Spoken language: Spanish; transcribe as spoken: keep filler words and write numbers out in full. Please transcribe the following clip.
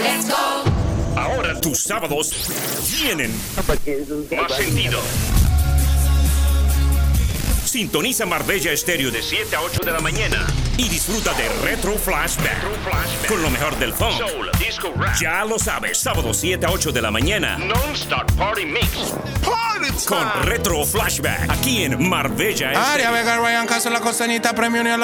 Let's go. Ahora tus sábados tienen más sentido. Sintoniza Marbella Estéreo de siete a ocho de la mañana y disfruta de Retro Flashback, Retro Flashback. Con lo mejor del funk, soul, disco, rap. Ya lo sabes, sábado siete a ocho de la mañana. Non-stop party mix. Party time. Con Retro Flashback, aquí en Marbella Estéreo. Aria Vega, Ryan Castro, la costeñita, premio ni a la